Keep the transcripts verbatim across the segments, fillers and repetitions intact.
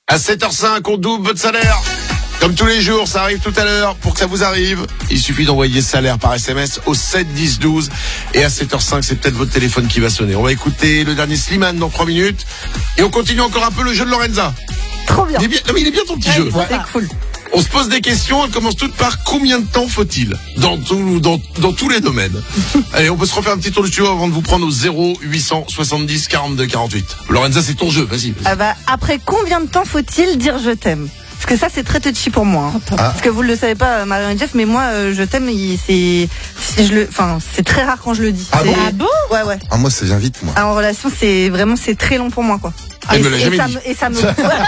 À sept heures cinq, on double votre salaire. Comme tous les jours, ça arrive tout à l'heure. Pour que ça vous arrive, il suffit d'envoyer salaire par S M S au sept dix douze. Et à sept heures cinq, c'est peut-être votre téléphone qui va sonner. On va écouter le dernier Slimane dans trois minutes. Et on continue encore un peu le jeu de Lorenza. Trop bien. Il est bien, non mais il est bien ton petit ouais, jeu. C'est cool. On se pose des questions, elles commencent toutes par combien de temps faut-il dans, tout, dans, dans tous les domaines. Allez, on peut se refaire un petit tour du studio avant de vous prendre au zéro huit cent soixante-dix quarante-deux quarante-huit. Lorenza, c'est ton jeu, vas-y. vas-y. Ah bah, après combien de temps faut-il dire je t'aime ? Parce que ça, c'est très touchy pour moi. Hein. Ah. Parce que vous ne le savez pas, Marion et Jeff, mais moi, euh, je t'aime, il, c'est, si je le, enfin, c'est très rare quand je le dis. Ah c'est, bon, ah bon Ouais, ouais. Ah, moi, ça vient vite, moi. Ah, en relation, c'est vraiment, c'est très long pour moi, quoi. Elle et, me l'a jamais ça dit. Me, et ça me,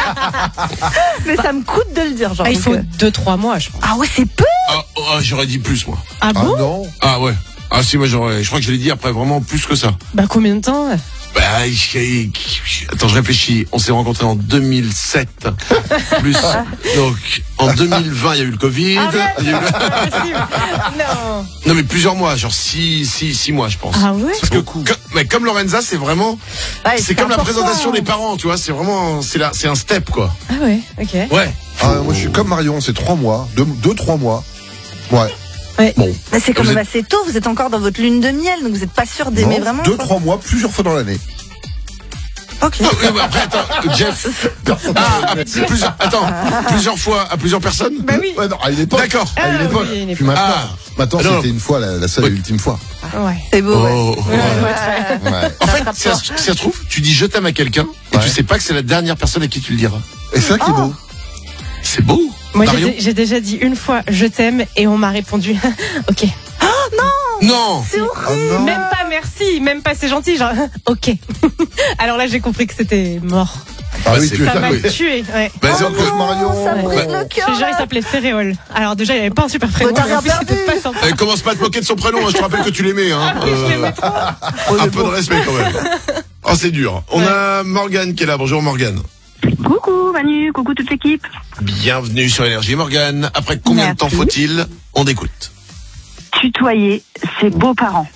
mais ça me coûte de le dire, genre. Ah, il faut euh... deux trois mois, je pense. Ah ouais, c'est peu. Ah, oh, j'aurais dit plus, moi. Ah bon Ah non. Ah ouais. Ah si, moi j'aurais. Je crois que je l'ai dit après vraiment plus que ça. Bah combien de temps? Bah, je- attends, je réfléchis. On s'est rencontrés en deux mille sept. Plus. Donc, en deux mille vingt, il y a eu le Covid. Arrête, Il y a eu le- c'est pas possible. Non. Non, mais plusieurs mois, genre six, six, six mois, je pense. Ah ouais. Parce que, comme, mais comme Lorenza, c'est vraiment, Ouais, c'est comme la important. présentation des parents, tu vois. C'est vraiment, c'est là, c'est un step, quoi. Ah ouais, ok. Ouais. Ah, moi, je suis comme Marion, c'est trois mois. Deux, deux, trois mois. Ouais. Bon. Mais c'est quand Vous même êtes- assez tôt. Vous êtes encore dans votre lune de miel, donc vous n'êtes pas sûr d'aimer Non, vraiment. deux, quoi. trois mois, plusieurs fois dans l'année. Ok. Ah, oui, mais après, attends, Jeff. Ah, à plusieurs, attends, plusieurs fois à plusieurs personnes. Bah oui. Ouais, non, à une époque. D'accord. À une Ah, époque. oui, à une Puis époque. maintenant, Ah. maintenant Ah, non, c'était non. une fois, la, la seule Oui. et ultime fois. Ouais. C'est beau, ouais. Oh, ouais. Ouais. Ouais. En fait, si ça, se- si ça se trouve, tu dis je t'aime à quelqu'un et Ouais. tu sais pas que c'est la dernière personne à qui tu le diras. Et c'est ça qui est beau. C'est beau. Moi, j'ai, Marion dé- j'ai déjà dit une fois je t'aime et on m'a répondu ok. Non. C'est horrible. Oh non. Même pas merci, même pas c'est gentil, genre ok. Alors là, j'ai compris que c'était mort. Ah Ouais, oui, c'est tu es Ça ça, m'a oui. tué. Ouais. Bah, c'est Oh encore- non, Marion. ça me brise Ouais. le Je cœur. te jure, il là. s'appelait Féréol. Alors déjà, il avait pas un super prénom. t'as mais en rien plus, c'était perdu. pas sympa. Elle commence pas à te moquer de son prénom, hein, je te rappelle que tu l'aimais. Hein. Oui, je Euh, l'aimais trop. un peu de respect quand même. Oh, c'est dur. On a Morgane qui est là. Bonjour Morgane. Coucou Manu, coucou toute l'équipe. Bienvenue sur Énergie Morgane. Après combien de Merci. temps faut-il? On écoute. Tutoyer ses beaux-parents.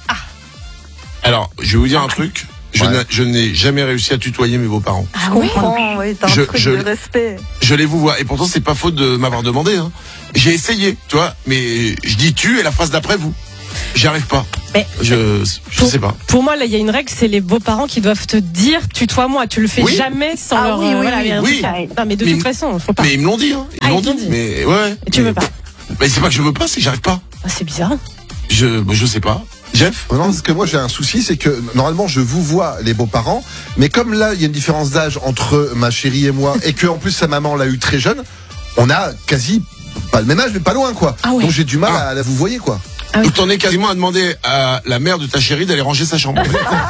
Alors, je vais vous dire un truc. Je, Ouais. n'ai- je n'ai jamais réussi à tutoyer mes beaux-parents. Ah Je oui. comprends, oui, t'as un Je- truc je- de respect. Je les vous vois. Et pourtant, c'est pas faute de m'avoir demandé. Hein. J'ai essayé, tu vois. Mais je dis tu et la phrase d'après vous. J'y arrive pas. Mais Je, je pour, sais pas. Pour moi, là, il y a une règle, c'est les beaux-parents qui doivent te dire tutoie-moi. Tu le fais Oui. jamais sans Ah leur. oui, oui, voilà, oui. il y a un Oui. truc- Non, mais de Mais- toute façon, faut pas. Mais ils me l'ont dit. Hein. Ils Ah, l'ont ils t'ont dit. dit. Mais ouais. Et tu mais- veux pas. Mais c'est pas que je veux pas, c'est que j'arrive pas. Ah, c'est bizarre. Je, je sais pas. Jeff. Non, parce que moi j'ai un souci, c'est que normalement je vous vois les beaux-parents, mais comme là il y a une différence d'âge entre ma chérie et moi, et que en plus sa maman l'a eu très jeune, on a quasi pas le même âge, mais pas loin quoi. Ah ouais. Donc j'ai du mal Ah. à la vous voyez quoi. Ah oui. Donc t'en es quasiment à demander à la mère de ta chérie d'aller ranger sa chambre.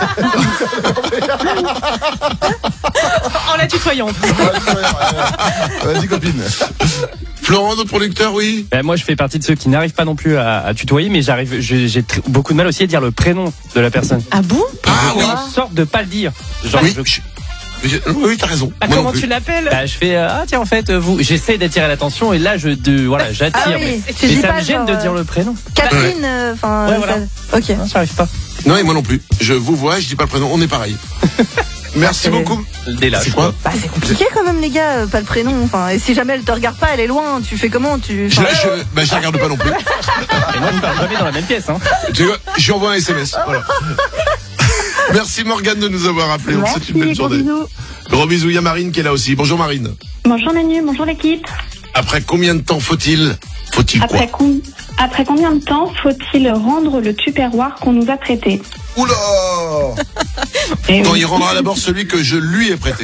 En la tutoyant. Vas-y copine. Florent, notre producteur, oui. Ben, moi, je fais partie de ceux qui n'arrivent pas non plus à, à tutoyer, mais j'arrive, j'ai j'ai tr- beaucoup de mal aussi à dire le prénom de la personne. Ah bon? Ah oui. Je sorte de pas le dire. Genre, Oui, je, je- je- oui, t'as raison. Bah, Moi non comment plus. tu l'appelles? bah, je fais euh, ah tiens en fait euh, vous, j'essaie d'attirer l'attention et là je de voilà j'attire. Ah oui, mais tu mais dis ça pas me gêne genre, de dire euh, le prénom. Catherine, enfin. Ouais, voilà. Ok. Non, j'arrive pas. Non, et moi non plus. Je vous vois, je dis pas le prénom, on est pareil. Merci Ah, c'est- beaucoup. Dès là. C'est quoi? Bah, c'est compliqué quand même, les gars, euh, pas le prénom. Enfin, et si jamais elle te regarde pas, elle est loin. Tu fais comment? Tu. Je, enfin, je, bah, je la regarde pas non plus. Et moi je parle jamais dans la même pièce. Hein. Tu vois, je lui envoie un S M S. Voilà. Merci Morgane de nous avoir appelés. On vous souhaite une belle Merci, gros journée. bisous. Gros bisous. Il y a Marine qui est là aussi. Bonjour Marine. Bonjour Manu, bonjour l'équipe. Après combien de temps faut-il, faut-il quoi? Après, com- Après combien de temps faut-il rendre le tupperware qu'on nous a prêté? Oula. Eh Quand oui. il rendra d'abord celui que je lui ai prêté.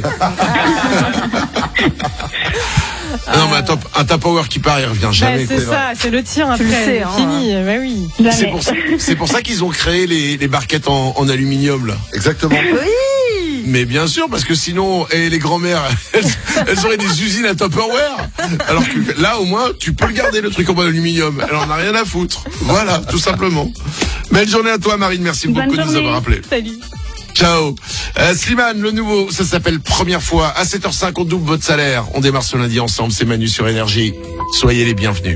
Ah non mais un, top, un Tupperware qui part, il revient Bah, jamais. c'est quoi. ça, c'est le tien Tu après. le sais, hein. Fini, bah oui. Jamais. C'est pour ça, c'est pour ça qu'ils ont créé les, les barquettes en, en aluminium là. Exactement. Oui. Mais bien sûr, parce que sinon, et les grand-mères, elles, elles auraient des usines à Tupperware. Alors que là, au moins, tu peux le garder le truc en aluminium. Elle en a rien à foutre. Voilà, tout simplement. Belle journée à toi, Marine. Merci Bonne beaucoup de nous journée. avoir appelés. Salut. Ciao. Euh, Slimane, le nouveau, ça s'appelle Première fois. À sept heures cinq, on double votre salaire. On démarre ce lundi ensemble. C'est Manu sur Énergie. Soyez les bienvenus.